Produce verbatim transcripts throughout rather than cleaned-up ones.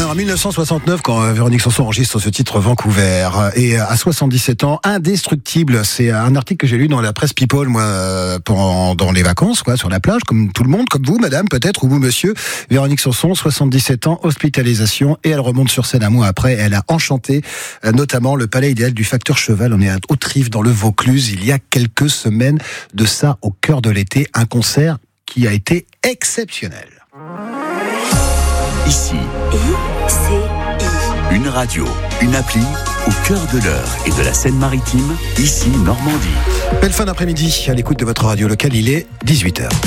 en mille neuf cent soixante-neuf, quand Véronique Sanson enregistre ce titre Vancouver. Et à soixante-dix-sept ans, indestructible. C'est un article que j'ai lu dans la presse People, moi, pendant les vacances, quoi, sur la plage, comme tout le monde, comme vous, madame, peut-être, ou vous, monsieur. Véronique Sanson, soixante-dix-sept ans, hospitalisation, et elle remonte sur scène un mois après. Elle a enchanté, notamment, le palais idéal du Facteur Cheval. On est à Autrive, dans le Vaucluse, il y a quelques semaines de ça, au cœur de l'été. Un concert qui a été exceptionnel. Ici, I C I. Une radio, une appli, au cœur de l'Eure et de la Seine-Maritime, ici Normandie. Belle fin d'après-midi, à l'écoute de votre radio locale, il est dix-huit heures.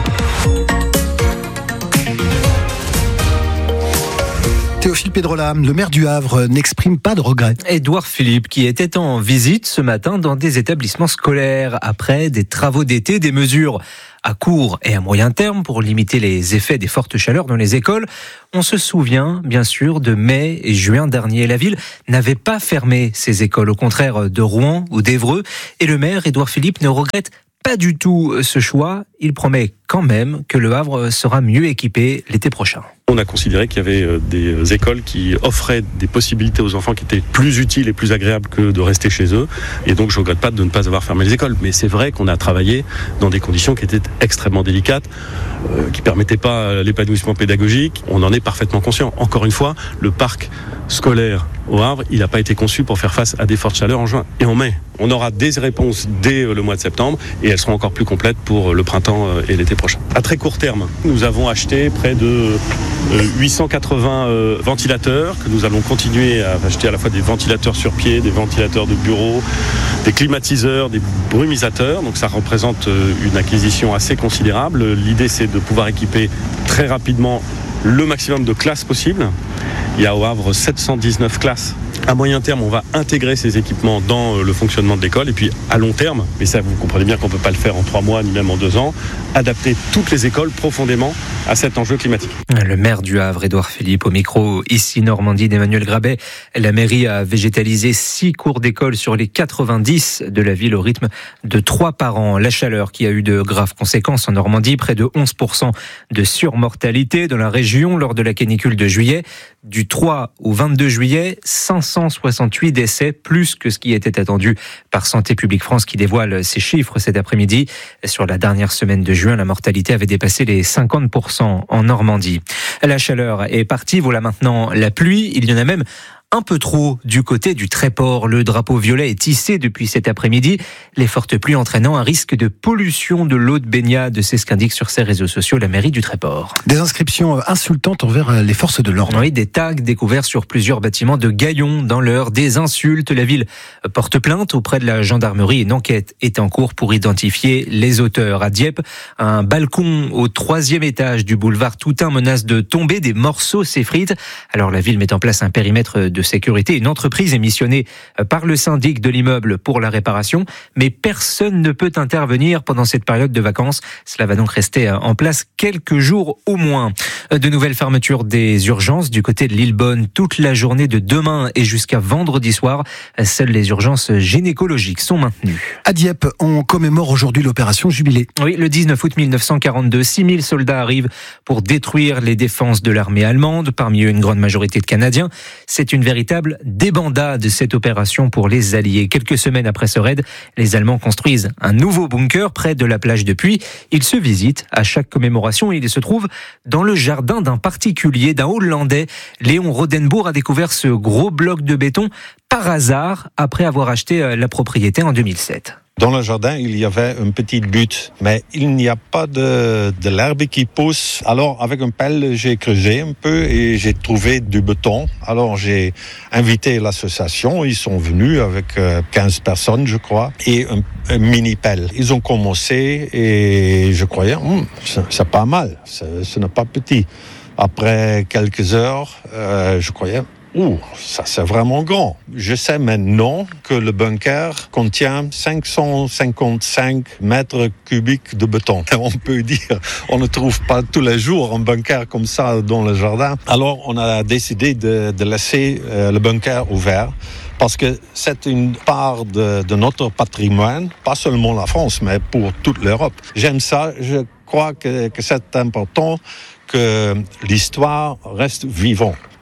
Théophile Pedrola, le maire du Havre, n'exprime pas de regrets. Édouard Philippe, qui était en visite ce matin dans des établissements scolaires après des travaux d'été, des mesures à court et à moyen terme pour limiter les effets des fortes chaleurs dans les écoles. On se souvient, bien sûr, de mai et juin dernier. La ville n'avait pas fermé ses écoles, au contraire de Rouen ou d'Évreux. Et le maire, Édouard Philippe, ne regrette pas du tout ce choix. Il promet quand même que le Havre sera mieux équipé l'été prochain. On a considéré qu'il y avait des écoles qui offraient des possibilités aux enfants qui étaient plus utiles et plus agréables que de rester chez eux. Et donc je ne regrette pas de ne pas avoir fermé les écoles. Mais c'est vrai qu'on a travaillé dans des conditions qui étaient extrêmement délicates, euh, qui ne permettaient pas l'épanouissement pédagogique. On en est parfaitement conscient. Encore une fois, le parc scolaire au Havre, il n'a pas été conçu pour faire face à des fortes chaleurs en juin et en mai. On aura des réponses dès le mois de septembre et elles seront encore plus complètes pour le printemps et l'été prochain. À très court terme, nous avons acheté près de huit cent quatre-vingts euh, ventilateurs que nous allons continuer à acheter, à la fois des ventilateurs sur pied, des ventilateurs de bureau, des climatiseurs, des brumisateurs. Donc ça représente une acquisition assez considérable. L'idée, c'est de pouvoir équiper très rapidement le maximum de classes possible. Il y a au Havre sept cent dix-neuf classes. À moyen terme, on va intégrer ces équipements dans le fonctionnement de l'école. Et puis à long terme, mais ça vous comprenez bien qu'on ne peut pas le faire en trois mois ni même en deux ans, adapter toutes les écoles profondément à cet enjeu climatique. Le maire du Havre, Édouard Philippe, au micro ici Normandie d'Emmanuel Grabet. La mairie a végétalisé six cours d'école sur les quatre-vingt-dix de la ville au rythme de trois par an. La chaleur qui a eu de graves conséquences en Normandie, près de onze pour cent de surmortalité dans la région lors de la canicule de juillet. Du trois au vingt-deux juillet, cinq cent soixante-huit décès, plus que ce qui était attendu par Santé publique France qui dévoile ses chiffres cet après-midi. Sur la dernière semaine de juin, la mortalité avait dépassé les cinquante pour cent en Normandie. La chaleur est partie, voilà maintenant la pluie. Il y en a même un peu trop du côté du Tréport. Le drapeau violet est hissé depuis cet après-midi. Les fortes pluies entraînant un risque de pollution de l'eau de baignade, c'est ce qu'indique sur ses réseaux sociaux la mairie du Tréport. Des inscriptions insultantes envers les forces de l'ordre. Oui, des tags découverts sur plusieurs bâtiments de Gaillon dans l'Eure, des insultes. La ville porte plainte auprès de la gendarmerie. Une enquête est en cours pour identifier les auteurs. À Dieppe, un balcon au troisième étage du boulevard Toutain menace de tomber. Des morceaux s'effritent. Alors la ville met en place un périmètre de sécurité. Une entreprise est missionnée par le syndic de l'immeuble pour la réparation, mais personne ne peut intervenir pendant cette période de vacances. Cela va donc rester en place quelques jours au moins. De nouvelles fermetures des urgences du côté de Lillebonne toute la journée de demain et jusqu'à vendredi soir. Seules les urgences gynécologiques sont maintenues. À Dieppe, on commémore aujourd'hui l'opération Jubilé. Oui, le dix-neuf août mille neuf cent quarante-deux, six mille soldats arrivent pour détruire les défenses de l'armée allemande, parmi eux une grande majorité de Canadiens. C'est une véritable débandade, cette opération pour les Alliés. Quelques semaines après ce raid, les Allemands construisent un nouveau bunker près de la plage de Puy. Ils se visitent à chaque commémoration et ils se trouvent dans le jardin d'un particulier, d'un Hollandais. Léon Rodenbourg a découvert ce gros bloc de béton par hasard après avoir acheté la propriété en deux mille sept. Dans le jardin, il y avait une petite butte, mais il n'y a pas de, de l'herbe qui pousse. Alors, avec une pelle, j'ai creusé un peu et j'ai trouvé du béton. Alors, j'ai invité l'association. Ils sont venus avec quinze personnes, je crois, et un, un mini-pelle. Ils ont commencé et je croyais, hm, c'est, c'est pas mal, c'est, ce n'est pas petit. Après quelques heures, euh, je croyais... Ouh, ça c'est vraiment grand. Je sais maintenant que le bunker contient cinq cent cinquante-cinq mètres cubiques de béton. On peut dire, on ne trouve pas tous les jours un bunker comme ça dans le jardin. Alors on a décidé de, de laisser euh, le bunker ouvert. Parce que c'est une part de, de notre patrimoine, pas seulement la France, mais pour toute l'Europe. J'aime ça, je crois que, que c'est important que l'histoire reste vivante.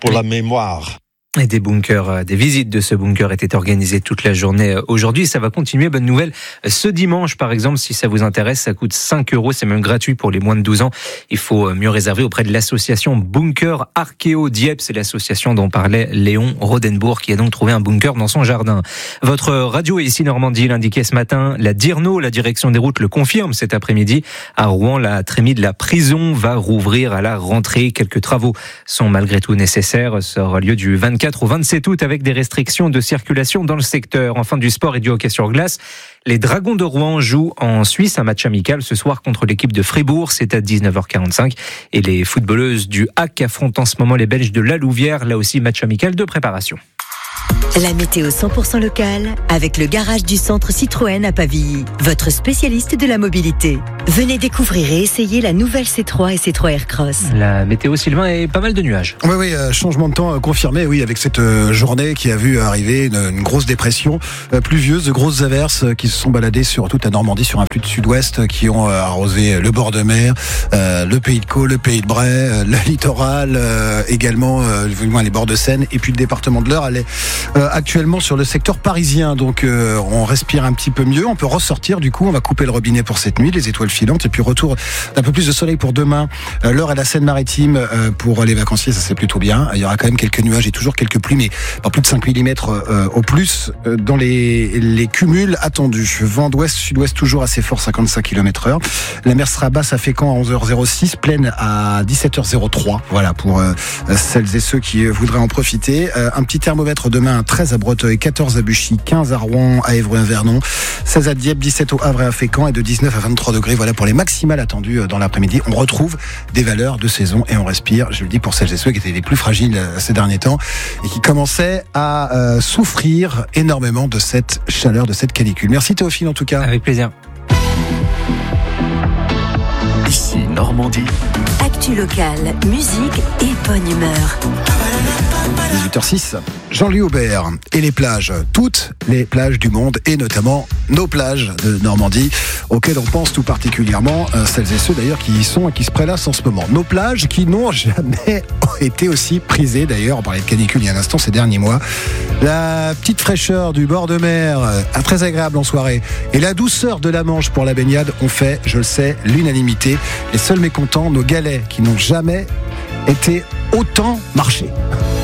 pour la mémoire. Et des bunkers, des visites de ce bunker étaient organisées toute la journée aujourd'hui. Ça va continuer. Bonne nouvelle. Ce dimanche, par exemple, si ça vous intéresse, ça coûte cinq euros. C'est même gratuit pour les moins de douze ans. Il faut mieux réserver auprès de l'association Bunker Archéo Dieppe. C'est l'association dont parlait Léon Rodenbourg, qui a donc trouvé un bunker dans son jardin. Votre radio ici Normandie l'indiquait ce matin. La DIRNO, la direction des routes, le confirme cet après-midi. À Rouen, la trémie de la prison va rouvrir à la rentrée. Quelques travaux sont malgré tout nécessaires. Ça aura lieu du vingt-quatre au vingt-sept août avec des restrictions de circulation dans le secteur. En fin du sport et du hockey sur glace, les Dragons de Rouen jouent en Suisse un match amical ce soir contre l'équipe de Fribourg. C'est à dix-neuf heures quarante-cinq. Et les footballeuses du H A C affrontent en ce moment les Belges de La Louvière. Là aussi, match amical de préparation. La météo cent pour cent locale avec le garage du centre Citroën à Pavilly, votre spécialiste de la mobilité. Venez découvrir et essayer la nouvelle C trois et C trois Aircross. La météo, Sylvain, est pas mal de nuages. Oui, oui, euh, changement de temps euh, confirmé, oui, avec cette euh, journée qui a vu arriver une, une grosse dépression euh, pluvieuse, de grosses averses euh, qui se sont baladées sur toute la Normandie, sur un flux de sud-ouest euh, qui ont euh, arrosé le bord de mer, euh, le pays de Caux, le pays de Bray, euh, le littoral, euh, également euh, les bords de Seine, et puis le département de l'Eure. Elle est euh, actuellement sur le secteur parisien, donc euh, on respire un petit peu mieux, on peut ressortir du coup, on va couper le robinet pour cette nuit, les étoiles filantes, et puis retour d'un peu plus de soleil pour demain. Euh, l'Eure et la Seine-Maritime euh, pour les vacanciers, ça c'est plutôt bien. Il y aura quand même quelques nuages et toujours quelques pluies, mais pas plus de cinq millimètres euh, au plus euh, dans les, les cumuls attendus. Vent d'ouest, sud-ouest toujours assez fort, cinquante-cinq kilomètres heure. La mer sera basse à Fécamp à onze heures zéro six, pleine à dix-sept heures zéro trois. Voilà pour euh, celles et ceux qui voudraient en profiter. Euh, un petit thermomètre demain, treize à Breteuil, quatorze à Buchy, quinze à Rouen, à Évreux, à Vernon, seize à Dieppe, dix-sept au Havre et à Fécamp, et de dix-neuf à vingt-trois degrés. Voilà pour les maximales attendues dans l'après-midi. On retrouve des valeurs de saison et on respire, je le dis pour celles et ceux qui étaient les plus fragiles ces derniers temps et qui commençaient à euh, souffrir énormément de cette chaleur, de cette canicule. Merci Théophile en tout cas. Avec plaisir. Ici Normandie. Actu locale, musique et bonne humeur. dix-huit heures six, Jean-Louis Aubert et les plages, toutes les plages du monde et notamment nos plages de Normandie auxquelles on pense tout particulièrement, euh, celles et ceux d'ailleurs qui y sont et qui se prélassent en ce moment. Nos plages qui n'ont jamais été aussi prisées d'ailleurs, on parlait de canicule il y a un instant ces derniers mois. La petite fraîcheur du bord de mer, euh, très agréable en soirée, et la douceur de la Manche pour la baignade ont fait, je le sais, l'unanimité. Les seuls mécontents, nos galets qui n'ont jamais été autant marchés.